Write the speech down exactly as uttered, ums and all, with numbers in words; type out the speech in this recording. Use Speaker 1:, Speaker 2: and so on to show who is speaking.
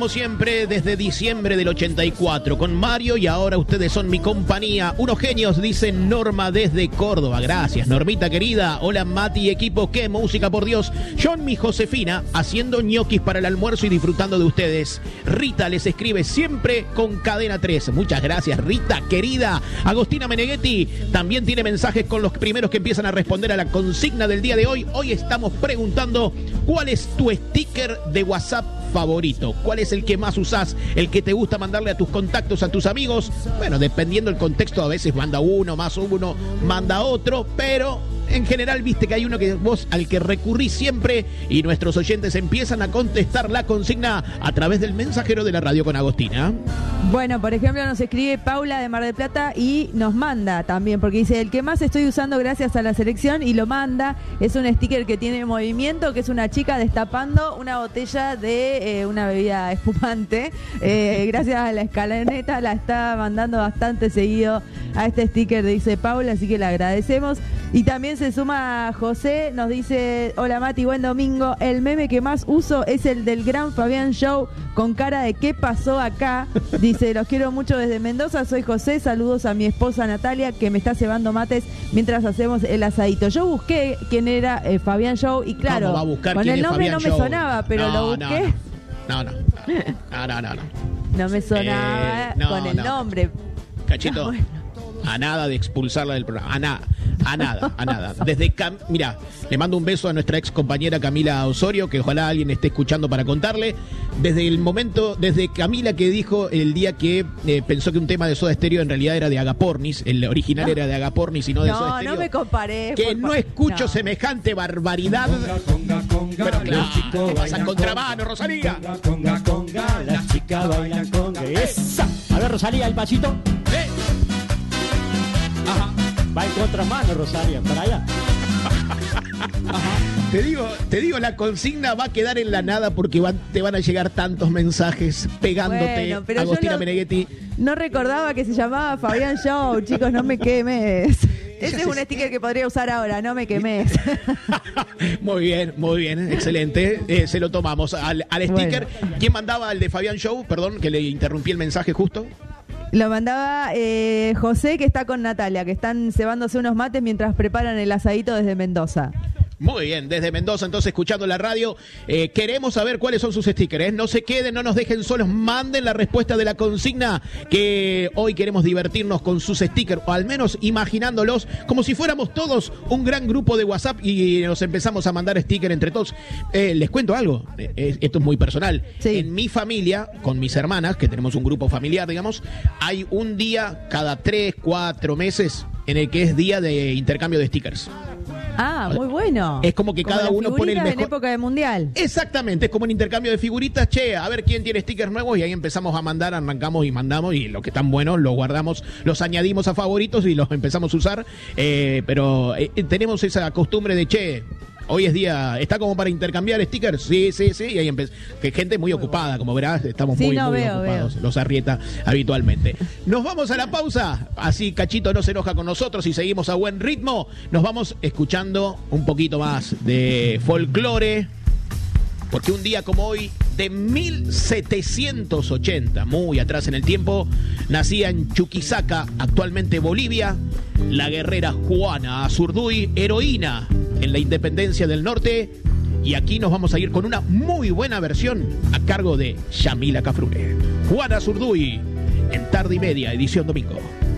Speaker 1: Como siempre, desde diciembre del ochenta y cuatro, con Mario, y ahora ustedes son mi compañía. Unos genios, dice Norma desde Córdoba. Gracias, Normita querida. Hola, Mati y equipo. Qué música, por Dios. John, mi Josefina, haciendo ñoquis para el almuerzo y disfrutando de ustedes. Rita les escribe siempre con Cadena tres. Muchas gracias, Rita querida. Agostina Meneghetti también tiene mensajes con los primeros que empiezan a responder a la consigna del día de hoy. Hoy estamos preguntando, ¿cuál es tu sticker de WhatsApp favorito? ¿Cuál es el que más usás? ¿El que te gusta mandarle a tus contactos, a tus amigos? Bueno, dependiendo del contexto, a veces manda uno, más uno, manda otro, pero en general viste que hay uno que vos al que recurrís siempre, y nuestros oyentes empiezan a contestar la consigna a través del mensajero de la radio con Agostina.
Speaker 2: Bueno, por ejemplo, nos escribe Paula de Mar del Plata y nos manda también, porque dice, el que más estoy usando gracias a la selección, y lo manda, es un sticker que tiene movimiento, que es una chica destapando una botella de eh, una bebida espumante. Eh, gracias a la escalaneta la está mandando bastante seguido a este sticker, dice Paula, así que le agradecemos. Y también se suma José, nos dice, hola Mati, buen domingo. El meme que más uso es el del gran Fabián Show con cara de ¿qué pasó acá? Dice, los quiero mucho desde Mendoza, soy José, saludos a mi esposa Natalia que me está cebando mates mientras hacemos el asadito. Yo busqué quién era eh, Fabián Show y claro,
Speaker 1: va a buscar
Speaker 2: con
Speaker 1: quién
Speaker 2: el
Speaker 1: es
Speaker 2: nombre
Speaker 1: Fabián
Speaker 2: no
Speaker 1: Show.
Speaker 2: me sonaba, pero
Speaker 1: no,
Speaker 2: lo busqué.
Speaker 1: No, no, no, no, no, no, no.
Speaker 2: No me sonaba
Speaker 1: Eh, no,
Speaker 2: con el
Speaker 1: no.
Speaker 2: nombre.
Speaker 1: Cachito,
Speaker 2: No, bueno.
Speaker 1: a nada de expulsarla del programa, a nada. A nada, a nada. Desde Cam- Mira, le mando un beso a nuestra ex compañera Camila Osorio, que ojalá alguien esté escuchando para contarle. Desde el momento, desde Camila que dijo el día que eh, pensó que un tema de Soda Stereo en realidad era de Agapornis, el original no. era de Agapornis y no de
Speaker 2: no,
Speaker 1: Soda Stereo.
Speaker 2: No, no me comparé.
Speaker 1: Que no escucho no. semejante barbaridad. Conga, conga, conga, pero claro, ¿qué pasa en contramano, Rosalía?
Speaker 3: Conga, conga, conga, las chicas bailan conga. ¡Esa! A ver, Rosalía, el pasito.
Speaker 1: ¿Eh? Ajá.
Speaker 3: Va en contramano, Rosalia, para allá.
Speaker 1: Te digo, te digo, la consigna va a quedar en la nada porque van, te van a llegar tantos mensajes pegándote,
Speaker 2: bueno,
Speaker 1: Agostina
Speaker 2: lo,
Speaker 1: Meneghetti.
Speaker 2: No recordaba que se llamaba Fabián Show, chicos, no me quemes. Ese es un sticker que podría usar ahora, no me quemes.
Speaker 1: Muy bien, muy bien, excelente. Eh, se lo tomamos al, al sticker. Bueno. ¿Quién mandaba al de Fabián Show? Perdón, que le interrumpí el mensaje justo.
Speaker 2: Lo mandaba eh, José, que está con Natalia, que están cebándose unos mates mientras preparan el asadito desde Mendoza.
Speaker 1: Muy bien, desde Mendoza, entonces, escuchando la radio. Eh, queremos saber cuáles son sus stickers, ¿eh? No se queden, no nos dejen solos, manden la respuesta de la consigna, que hoy queremos divertirnos con sus stickers, o al menos imaginándolos como si fuéramos todos un gran grupo de WhatsApp y nos empezamos a mandar stickers entre todos. Eh, les cuento algo, eh, esto es muy personal. Sí. En mi familia, con mis hermanas, que tenemos un grupo familiar, digamos, hay un día cada tres, cuatro meses en el que es día de intercambio de stickers.
Speaker 2: Ah, muy bueno.
Speaker 1: Es como que como cada uno pone el mejor.
Speaker 2: En época de mundial.
Speaker 1: Exactamente, es como un intercambio de figuritas. Che, a ver quién tiene stickers nuevos, y ahí empezamos a mandar, arrancamos y mandamos, y los que están buenos los guardamos, los añadimos a favoritos y los empezamos a usar. Eh, pero eh, tenemos esa costumbre de, che, hoy es día, ¿está como para intercambiar stickers? Sí, sí, sí, y ahí empezó. Que gente muy ocupada, como verás, estamos
Speaker 2: sí,
Speaker 1: muy,
Speaker 2: no,
Speaker 1: muy
Speaker 2: veo,
Speaker 1: ocupados,
Speaker 2: veo.
Speaker 1: Los Arrieta habitualmente. Nos vamos a la pausa, así Cachito no se enoja con nosotros y seguimos a buen ritmo. Nos vamos escuchando un poquito más de folclore, porque un día como hoy, de mil setecientos ochenta, muy atrás en el tiempo, nacía en Chuquisaca, actualmente Bolivia, la guerrera Juana Azurduy, heroína en la independencia del norte. Y aquí nos vamos a ir con una muy buena versión a cargo de Yamila Cafrune. Juana Azurduy, en Tarde y Media, edición domingo.